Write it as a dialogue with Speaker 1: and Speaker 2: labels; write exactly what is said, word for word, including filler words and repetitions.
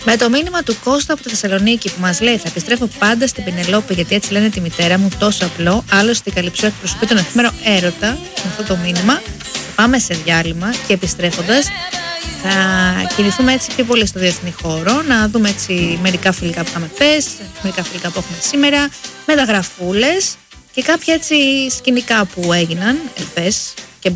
Speaker 1: Με το μήνυμα του Κώστα από τη Θεσσαλονίκη που μας λέει: θα επιστρέφω πάντα στην Πενελόπη γιατί έτσι λένε τη μητέρα μου, τόσο απλό. Άλλωστε η Καλυψού εκπροσωπεί τον εφήμερο έρωτα με αυτό το μήνυμα. Πάμε σε διάλειμμα και επιστρέφοντας θα κινηθούμε έτσι πιο πολύ στο διεθνή χώρο, να δούμε έτσι μερικά φιλικά που είχαμε χθες, μερικά φιλικά που έχουμε σήμερα, μεταγραφούλες και κάποια έτσι σκηνικά που έγιναν εχθές